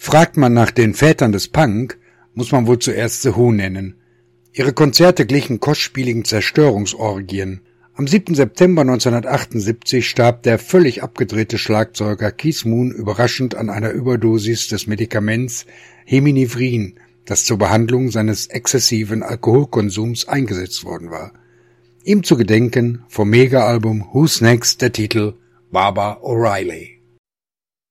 Fragt man nach den Vätern des Punk, muss man wohl zuerst The Who nennen. Ihre Konzerte glichen kostspieligen Zerstörungsorgien. Am 7. September 1978 starb der völlig abgedrehte Schlagzeuger Keith Moon überraschend an einer Überdosis des Medikaments Heminivrin, das zur Behandlung seines exzessiven Alkoholkonsums eingesetzt worden war. Ihm zu gedenken vom Mega-Album Who's Next der Titel Baba O'Reilly.